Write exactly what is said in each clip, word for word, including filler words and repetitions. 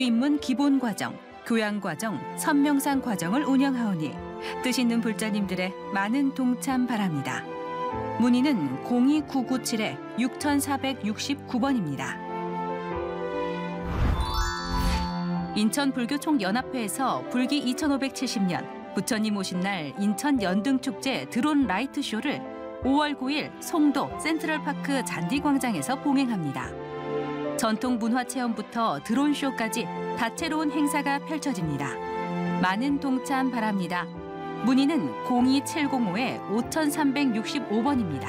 입문 기본과정, 교양과정, 선명상 과정을 운영하오니 뜻 있는 불자님들의 많은 동참 바랍니다. 문의는 공이 구구칠 육사육구 번입니다. 인천불교총연합회에서 불기 이천오백칠십 년 부처님 오신 날 인천 연등축제 드론 라이트쇼를 오월 구일 송도 센트럴파크 잔디광장에서 봉행합니다. 전통 문화체험부터 드론쇼까지 다채로운 행사가 펼쳐집니다. 많은 동참 바랍니다. 문의는 공이 칠공오 오삼육오 번입니다.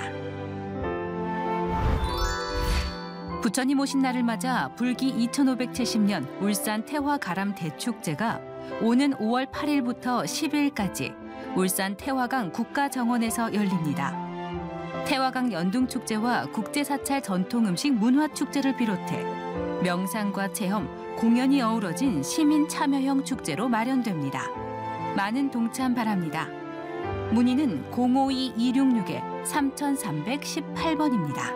부처님 오신 날을 맞아 불기 이천오백칠십 년 울산 태화가람 대축제가 오는 오월 팔일부터 십일까지 울산 태화강 국가정원에서 열립니다. 태화강 연등축제와 국제사찰 전통음식 문화축제를 비롯해 명상과 체험, 공연이 어우러진 시민 참여형 축제로 마련됩니다. 많은 동참 바랍니다. 문의는 공오이 이육육 삼삼일팔 번입니다.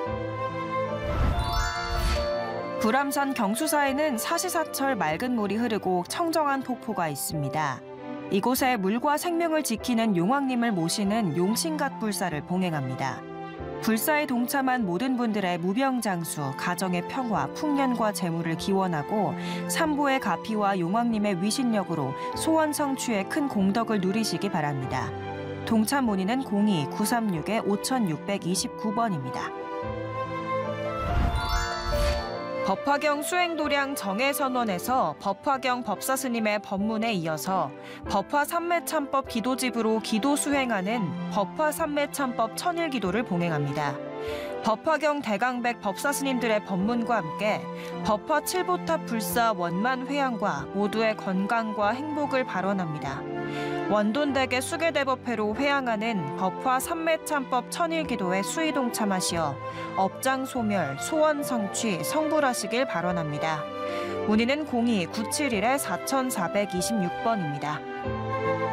불암산 경수사에는 사시사철 맑은 물이 흐르고 청정한 폭포가 있습니다. 이곳에 물과 생명을 지키는 용왕님을 모시는 용신갓 불사를 봉행합니다. 불사에 동참한 모든 분들의 무병장수, 가정의 평화, 풍년과 재물을 기원하고 삼보의 가피와 용왕님의 위신력으로 소원 성취에 큰 공덕을 누리시기 바랍니다. 동참 문의는 공이 구삼육 오육이구 번입니다. 법화경 수행도량 정해선원에서 법화경 법사스님의 법문에 이어서 법화삼매참법 기도집으로 기도 수행하는 법화삼매참법 천일기도를 봉행합니다. 법화경 대강백 법사스님들의 법문과 함께 법화 칠보탑 불사 원만 회양과 모두의 건강과 행복을 발언합니다. 원돈대계 수계대법회로 회양하는 법화 삼매참법 천일기도에 수의 동참하시어 업장 소멸, 소원 성취, 성불하시길 발언합니다. 문의는 공이 구칠일 사사이육 번입니다.